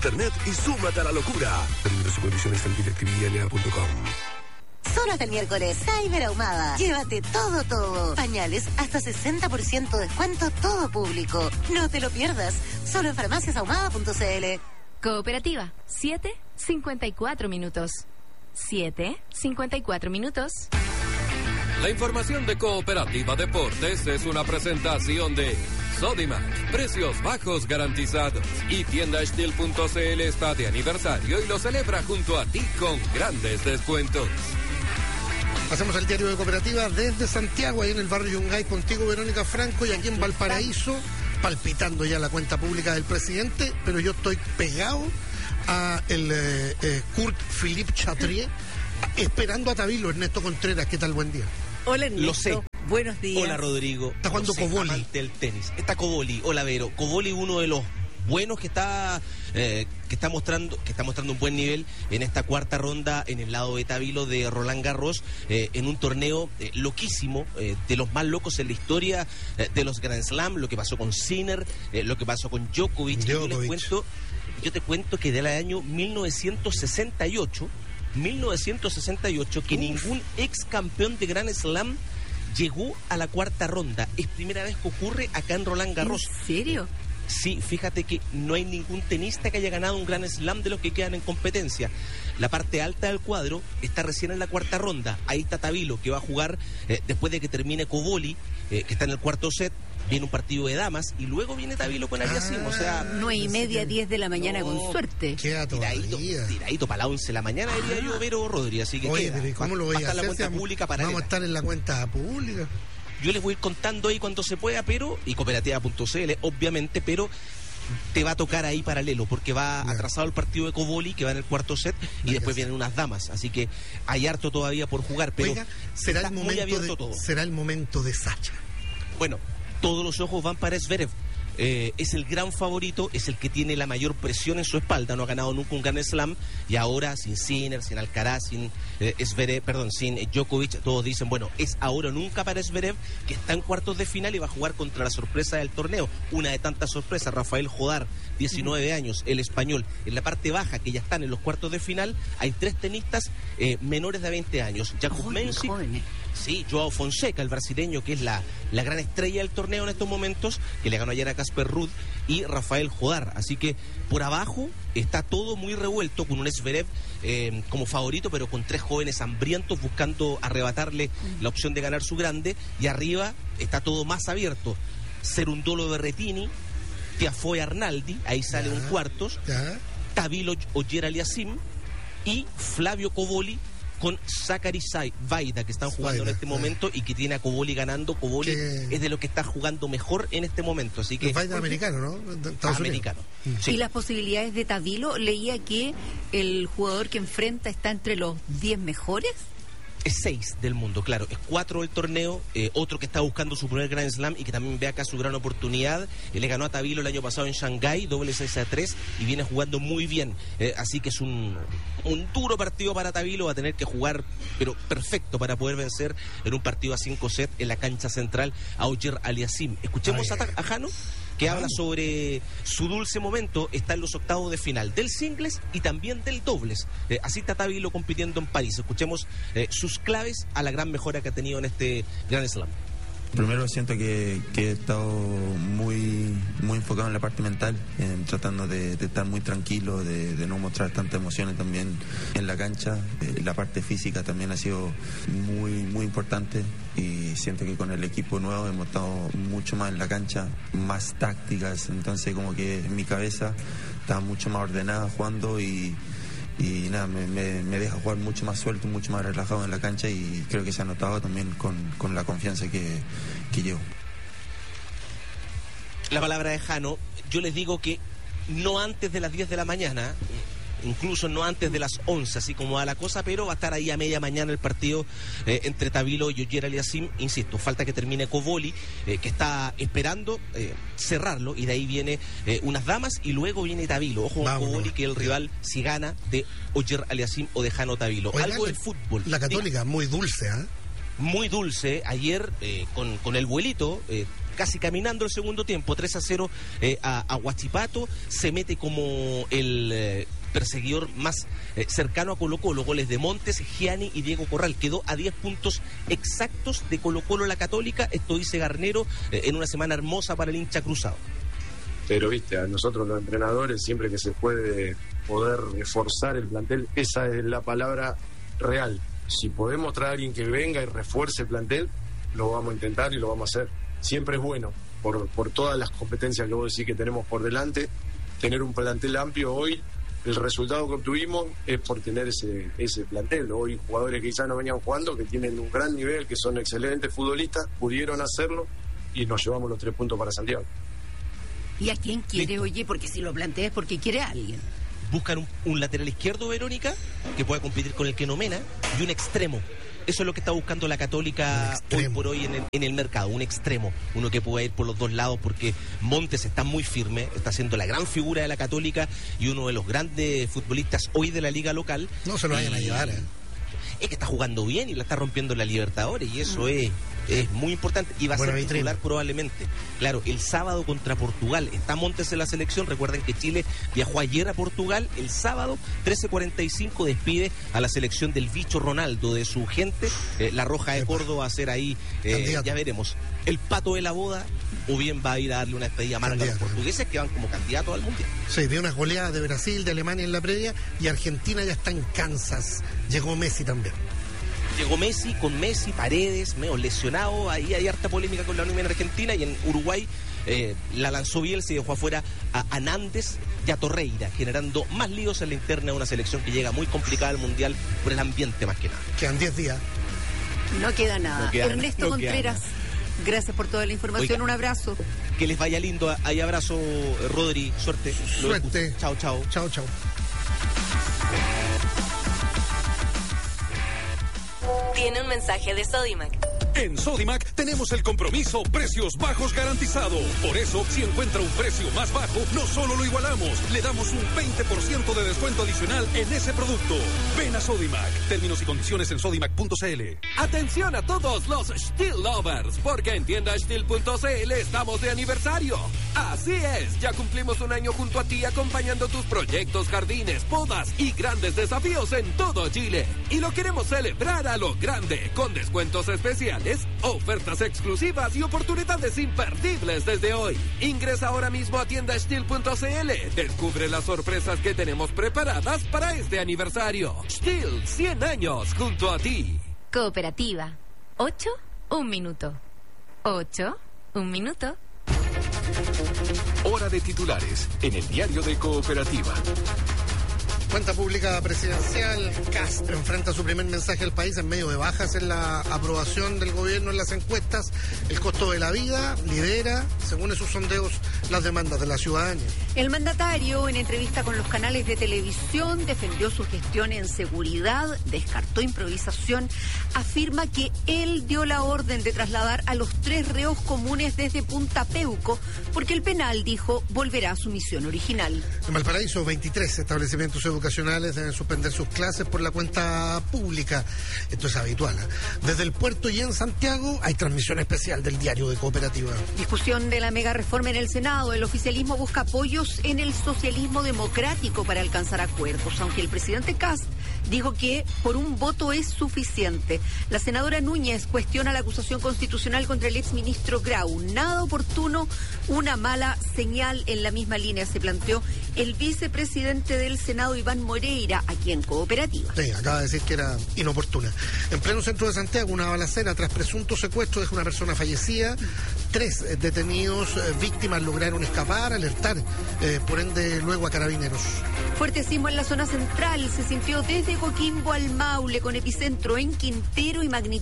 internet y súmate a la locura. Términos y condiciones en directivilia.com. Solo hasta el miércoles, Cyber Ahumada. Llévate todo. Pañales, hasta 60% descuento, todo público. No te lo pierdas. Solo en farmaciasahumada.cl. Cooperativa, 7:54 minutos. 7:54 minutos. La información de Cooperativa Deportes es una presentación de Sodimac, precios bajos garantizados. Y Tienda Stihl.cl está de aniversario y lo celebra junto a ti con grandes descuentos. Hacemos el diario de Cooperativa desde Santiago, ahí en el barrio Yungay, contigo Verónica Franco, y aquí en Valparaíso, palpitando ya la cuenta pública del presidente, pero yo estoy pegado a el Kurt Philippe Chatrier, esperando a Tabilo. Ernesto Contreras, ¿qué tal? Buen día. Hola, Ernesto. Lo sé. Buenos días. Hola, Rodrigo. Está jugando Coboli. Amante del tenis. Está Coboli. Hola, Vero. Coboli, uno de los buenos que está mostrando un buen nivel en esta cuarta ronda en el lado de Tabilo de Roland Garros, en un torneo loquísimo, de los más locos en la historia de los Grand Slam, lo que pasó con Sinner, lo que pasó con Djokovic. Yo te cuento que del año 1968, que ningún ex campeón de Grand Slam llegó a la cuarta ronda. Es primera vez que ocurre acá en Roland Garros. ¿En serio? Sí, fíjate que no hay ningún tenista que haya ganado un Grand Slam de los que quedan en competencia. La parte alta del cuadro está recién en la cuarta ronda. Ahí está Tabilo, que va a jugar después de que termine Coboli, que está en el cuarto set. Viene un partido de damas y luego viene Tabilo con Aliasim. O sea, 9:30, 10 de la mañana, con suerte. Tiradito para las 11 de la mañana, diría yo, Vero Rodríguez. Así que oye, pero ¿cómo lo voy a hacer? La cuenta pública para vamos a estar en la cuenta pública. Yo les voy a ir contando ahí cuando se pueda, pero, y cooperativa.cl, obviamente, pero te va a tocar ahí paralelo, porque va atrasado el partido de Coboli, que va en el cuarto set, y después vienen unas damas, así que hay harto todavía por jugar, pero oiga, será el momento de Sacha. Bueno, todos los ojos van para Zverev. Es el gran favorito, es el que tiene la mayor presión en su espalda, no ha ganado nunca un Grand Slam, y ahora sin Sinner, sin Alcaraz, sin Djokovic, todos dicen, bueno, es ahora o nunca para Zverev, que está en cuartos de final y va a jugar contra la sorpresa del torneo, una de tantas sorpresas, Rafael Jodar, 19 años, el español. En la parte baja, que ya están en los cuartos de final, hay 3 tenistas menores de 20 años, Jakub Mensik, sí, Joao Fonseca, el brasileño, que es la gran estrella del torneo en estos momentos, que le ganó ayer a Casper Ruud, y Rafael Jodar. Así que por abajo está todo muy revuelto, con un Zverev como favorito, pero con 3 jóvenes hambrientos buscando arrebatarle la opción de ganar su grande, y arriba está todo más abierto. Cerundolo Berrettini, Tiafoe Arnaldi, ahí sale un cuartos, Tabilo Ogier Aliasim y Flavio Coboli con Zachary Vaida, que están jugando en este momento y que tiene a Coboli ganando. Coboli es de lo que está jugando mejor en este momento, así que Vaida americano, ¿no? Americano. Sí. Y las posibilidades de Tabilo, leía que el jugador que enfrenta está entre los 10 mejores. Es 6 del mundo, claro, es 4 del torneo, otro que está buscando su primer Grand Slam y que también ve acá su gran oportunidad. Le ganó a Tabilo el año pasado en Shanghái, doble 6-3, y viene jugando muy bien, así que es un duro partido para Tabilo, va a tener que jugar, pero perfecto, para poder vencer en un partido a 5 sets en la cancha central a Ogier Aliasim. Escuchemos a Jano, que habla sobre su dulce momento. Está en los octavos de final del singles y también del dobles. Así está Tabilo compitiendo en París. Escuchemos sus claves a la gran mejora que ha tenido en este Grand Slam. Primero siento que he estado muy enfocado en la parte mental, tratando de estar muy tranquilo, de no mostrar tantas emociones también en la cancha. La parte física también ha sido muy importante, y siento que con el equipo nuevo hemos estado mucho más en la cancha, más tácticas, entonces como que en mi cabeza estaba mucho más ordenada jugando, y nada, me deja jugar mucho más suelto, mucho más relajado en la cancha, y creo que se ha notado también con la confianza que llevo. La palabra de Jano. Yo les digo que no antes de las 10 de la mañana, incluso no antes de las 11, así como va la cosa, pero va a estar ahí a media mañana el partido entre Tabilo y Ogier Aliasim. Insisto, falta que termine Coboli, que está esperando cerrarlo, y de ahí viene unas damas, y luego viene Tabilo. Ojo con Coboli, que es el rival, si gana, de Ogier Aliasim o de Jano Tabilo. Oiga, algo del fútbol. La Católica, muy dulce, muy dulce ayer con el vuelito, casi caminando el segundo tiempo, 3-0 a Huachipato, se mete como el perseguidor más cercano a Colo-Colo, goles de Montes, Gianni y Diego Corral, quedó a 10 puntos exactos de Colo-Colo la Católica, esto dice Garnero, en una semana hermosa para el hincha cruzado. Pero viste, a nosotros los entrenadores, siempre que se puede poder reforzar el plantel, esa es la palabra real. Si podemos traer a alguien que venga y refuerce el plantel, lo vamos a intentar y lo vamos a hacer. Siempre es bueno, por todas las competencias que vos decís que tenemos por delante, tener un plantel amplio. Hoy el resultado que obtuvimos es por tener ese plantel. Hoy jugadores que quizás no venían jugando, que tienen un gran nivel, que son excelentes futbolistas, pudieron hacerlo y nos llevamos los 3 puntos para Santiago. ¿Y a quién quiere, Listo. oye? Porque si lo planteas es porque quiere a alguien. Buscan un lateral izquierdo, Verónica, que pueda competir con el Keno Mena, y un extremo. Eso es lo que está buscando la Católica hoy por hoy en el mercado, un extremo, uno que pueda ir por los dos lados, porque Montes está muy firme, está siendo la gran figura de la Católica y uno de los grandes futbolistas hoy de la liga local. No se lo vayan a llevar, Es que está jugando bien y la está rompiendo en la Libertadores, y eso es muy importante, y va a ser titular probablemente. Claro, el sábado contra Portugal está Montes en la selección. Recuerden que Chile viajó ayer a Portugal. El sábado 13:45 despide a la selección del bicho Ronaldo, de su gente. La Roja de Córdoba va a ser ahí, ya veremos, el pato de la boda, o bien va a ir a darle una despedida amarga a los portugueses, que van como candidatos al Mundial. Sí, vi unas goleadas de Brasil, de Alemania en la previa, y Argentina ya está en Kansas. Llegó Messi también. Llegó Messi, con Messi, Paredes, medio lesionado, ahí hay harta polémica con la Unión en Argentina, y en Uruguay la lanzó Bielsa y dejó afuera a Nández y a Torreira, generando más líos en la interna de una selección que llega muy complicada al Mundial por el ambiente más que nada. Quedan 10 días. No queda nada. Ernesto Contreras, gracias por toda la información. Oiga, un abrazo. Que les vaya lindo. Ahí abrazo, Rodri. Suerte. Suerte. Chao, chao. Chao, chao. Tiene un mensaje de Sodimac. En Sodimac tenemos el compromiso precios bajos garantizado. Por eso, si encuentra un precio más bajo, no solo lo igualamos, le damos un 20% de descuento adicional en ese producto. Ven a Sodimac. Términos y condiciones en sodimac.cl. Atención a todos los Stihl lovers, porque en tiendastihl.cl estamos de aniversario. Así es, ya cumplimos un año junto a ti, acompañando tus proyectos, jardines, podas y grandes desafíos en todo Chile. Y lo queremos celebrar a lo grande, con descuentos especiales, ofertas exclusivas y oportunidades imperdibles desde hoy. Ingresa ahora mismo a tiendastihl.cl. Descubre las sorpresas que tenemos preparadas para este aniversario. Stihl, 100 años junto a ti. Cooperativa. 8, 1 minuto. 8, 1 minuto. Hora de titulares en el diario de Cooperativa. Cuenta pública presidencial, Kast enfrenta su primer mensaje al país en medio de bajas en la aprobación del gobierno en las encuestas. El costo de la vida lidera, según esos sondeos, las demandas de la ciudadanía. El mandatario, en entrevista con los canales de televisión, defendió su gestión en seguridad, descartó improvisación, afirma que él dio la orden de trasladar a los 3 reos comunes desde Punta Peuco, porque el penal, dijo, volverá a su misión original. En Valparaíso, 23 establecimientos educacionales deben suspender sus clases por la cuenta pública. Esto es habitual, ¿eh? Desde el puerto y en Santiago hay transmisión especial del diario de Cooperativa. Discusión de la mega reforma en el Senado. El oficialismo busca apoyos en el socialismo democrático para alcanzar acuerdos, aunque el presidente Kast dijo que por un voto es suficiente. La senadora Núñez cuestiona la acusación constitucional contra el exministro Grau. Nada oportuno, una mala señal. En la misma línea se planteó el vicepresidente del Senado, Iván Moreira, aquí en Cooperativa. Sí, acaba de decir que era inoportuna. En pleno centro de Santiago, una balacera tras presunto secuestro deja una persona fallecida. 3 detenidos, víctimas lograron escapar, alertar, por ende, luego a carabineros. Fuerte sismo en la zona central se sintió desde Coquimbo al Maule, con epicentro en Quintero y magnitud